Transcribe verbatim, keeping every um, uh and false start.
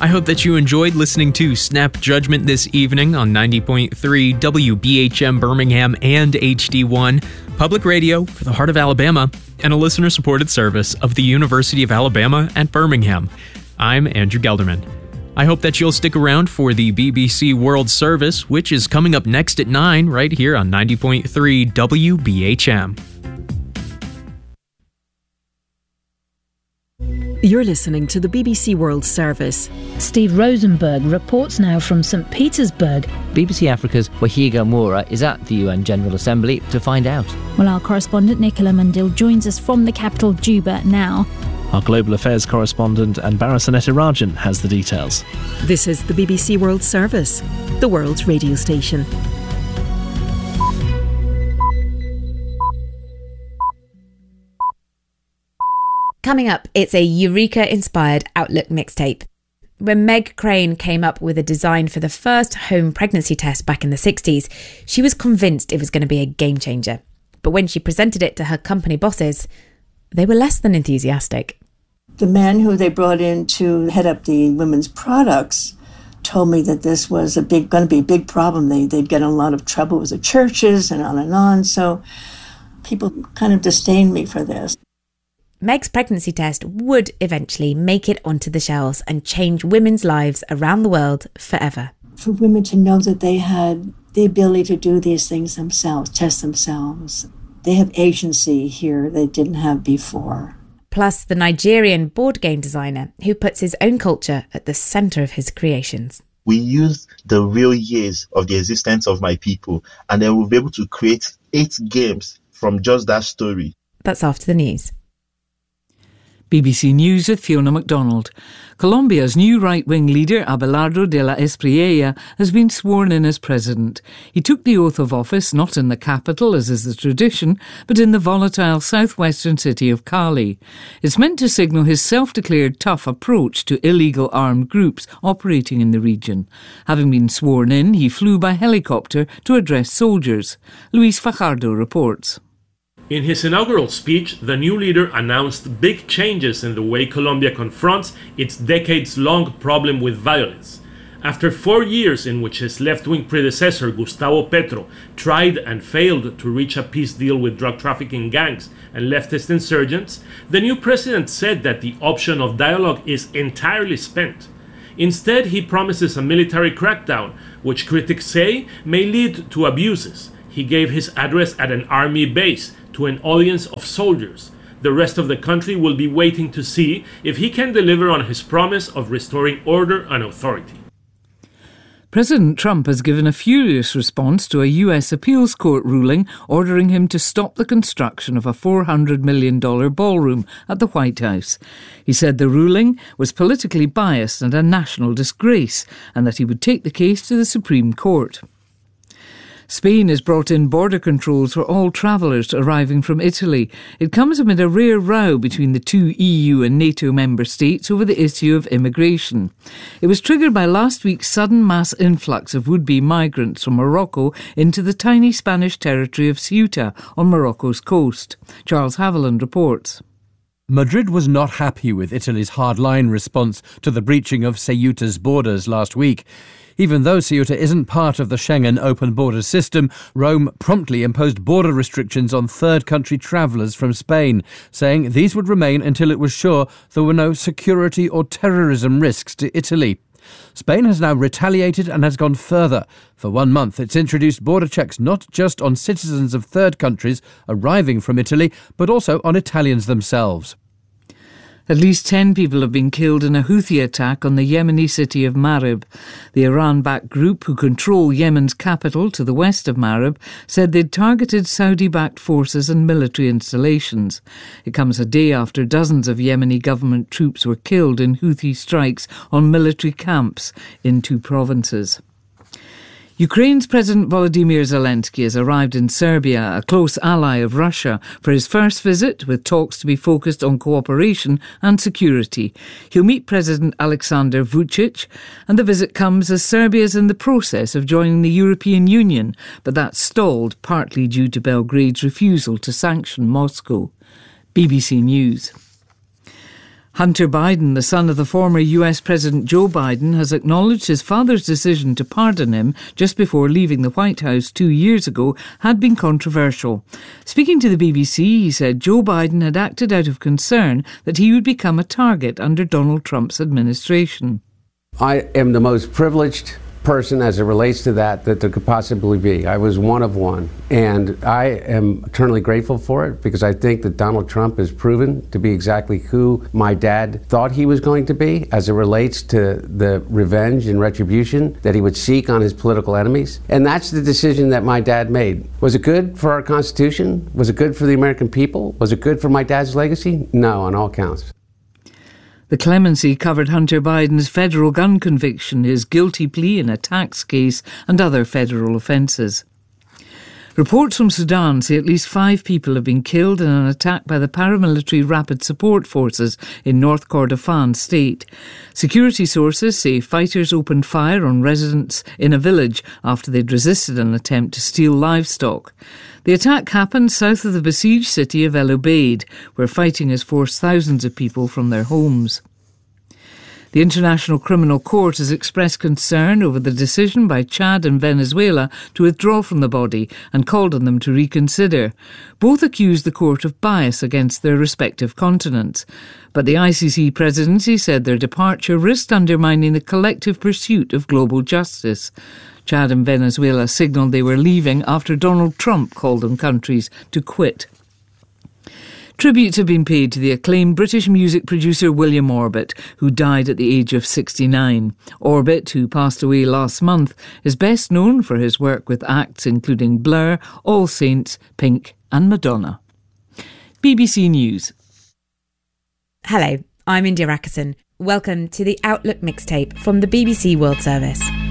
I hope that you enjoyed listening to Snap Judgment this evening on ninety point three W B H M Birmingham and H D one, public radio for the heart of Alabama, and a listener-supported service of the University of Alabama at Birmingham. I'm Andrew Gelderman. I hope that you'll stick around for the B B C World Service, which is coming up next at nine right here on ninety point three W B H M. You're listening to the B B C World Service. Steve Rosenberg reports now from Saint Petersburg. B B C Africa's Wahiga Moura is at the U N General Assembly to find out. Well, our correspondent Nicola Mundil joins us from the capital, Juba, now. Our Global Affairs correspondent Anbara Sanetirajan has the details. This is the B B C World Service, the world's radio station. Coming up, it's a Eureka-inspired Outlook mixtape. When Meg Crane came up with a design for the first home pregnancy test back in the sixties, she was convinced it was going to be a game changer. But when she presented it to her company bosses, they were less than enthusiastic. The man who they brought in to head up the women's products told me that this was a big, going to be a big problem. They, they'd get in a lot of trouble with the churches and on and on. So people kind of disdained me for this. Meg's pregnancy test would eventually make it onto the shelves and change women's lives around the world forever. For women to know that they had the ability to do these things themselves, test themselves. They have agency here they didn't have before. Plus the Nigerian board game designer who puts his own culture at the centre of his creations. We use the real years of the existence of my people, and then we'll be able to create eight games from just that story. That's after the news. B B C News with Fiona MacDonald. Colombia's new right-wing leader, Abelardo de la Espriella, has been sworn in as president. He took the oath of office not in the capital, as is the tradition, but in the volatile southwestern city of Cali. It's meant to signal his self-declared tough approach to illegal armed groups operating in the region. Having been sworn in, he flew by helicopter to address soldiers. Luis Fajardo reports. In his inaugural speech, the new leader announced big changes in the way Colombia confronts its decades-long problem with violence. After four years in which his left-wing predecessor, Gustavo Petro, tried and failed to reach a peace deal with drug trafficking gangs and leftist insurgents, the new president said that the option of dialogue is entirely spent. Instead, he promises a military crackdown, which critics say may lead to abuses. He gave his address at an army base to an audience of soldiers. The rest of the country will be waiting to see if he can deliver on his promise of restoring order and authority. President Trump has given a furious response to a U S appeals court ruling ordering him to stop the construction of a four hundred million dollars ballroom at the White House. He said the ruling was politically biased and a national disgrace, and that he would take the case to the Supreme Court. Spain has brought in border controls for all travellers arriving from Italy. It comes amid a rare row between the two E U and NATO member states over the issue of immigration. It was triggered by last week's sudden mass influx of would-be migrants from Morocco into the tiny Spanish territory of Ceuta on Morocco's coast. Charles Haviland reports. Madrid was not happy with Italy's hardline response to the breaching of Ceuta's borders last week. Even though Ceuta isn't part of the Schengen open border system, Rome promptly imposed border restrictions on third country travellers from Spain, saying these would remain until it was sure there were no security or terrorism risks to Italy. Spain has now retaliated and has gone further. For one month, it's introduced border checks not just on citizens of third countries arriving from Italy, but also on Italians themselves. At least ten people have been killed in a Houthi attack on the Yemeni city of Marib. The Iran-backed group who control Yemen's capital to the west of Marib said they'd targeted Saudi-backed forces and military installations. It comes a day after dozens of Yemeni government troops were killed in Houthi strikes on military camps in two provinces. Ukraine's President Volodymyr Zelensky has arrived in Serbia, a close ally of Russia, for his first visit, with talks to be focused on cooperation and security. He'll meet President Alexander Vučić, and the visit comes as Serbia is in the process of joining the European Union, but that's stalled partly due to Belgrade's refusal to sanction Moscow. B B C News. Hunter Biden, the son of the former U S President Joe Biden, has acknowledged his father's decision to pardon him just before leaving the White House two years ago had been controversial. Speaking to the B B C, he said Joe Biden had acted out of concern that he would become a target under Donald Trump's administration. I am the most privileged person as it relates to that that there could possibly be. I was one of one, and I am eternally grateful for it because I think that Donald Trump has proven to be exactly who my dad thought he was going to be as it relates to the revenge and retribution that he would seek on his political enemies. And that's the decision that my dad made. Was it good for our Constitution? Was it good for the American people? Was it good for my dad's legacy? No, on all counts. The clemency covered Hunter Biden's federal gun conviction, his guilty plea in a tax case and other federal offences. Reports from Sudan say at least five people have been killed in an attack by the paramilitary Rapid Support Forces in North Kordofan state. Security sources say fighters opened fire on residents in a village after they'd resisted an attempt to steal livestock. The attack happened south of the besieged city of El Obeid, where fighting has forced thousands of people from their homes. The International Criminal Court has expressed concern over the decision by Chad and Venezuela to withdraw from the body and called on them to reconsider. Both accused the court of bias against their respective continents. But the I C C presidency said their departure risked undermining the collective pursuit of global justice. Chad and Venezuela signalled they were leaving after Donald Trump called on countries to quit. Tributes have been paid to the acclaimed British music producer William Orbit, who died at the age of sixty-nine. Orbit, who passed away last month, is best known for his work with acts including Blur, All Saints, Pink and Madonna. B B C News. Hello, I'm India Rakison. Welcome to the Outlook mixtape from the B B C World Service.